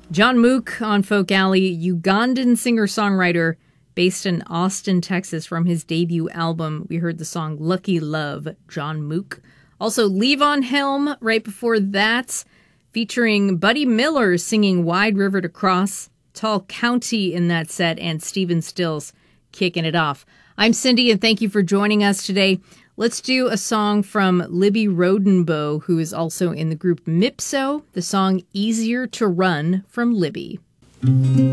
John Mook on Folk Alley, Ugandan singer-songwriter based in Austin, Texas, from his debut album. We heard the song Lucky Love, John Mook. Also, Levon Helm right before that, featuring Buddy Miller singing Wide River to Cross, Tall County in that set, and Stephen Stills kicking it off. I'm Cindy, and thank you for joining us today. Let's do a song from Libby Rodenboh, who is also in the group Mipso, the song Easier to Run from Libby.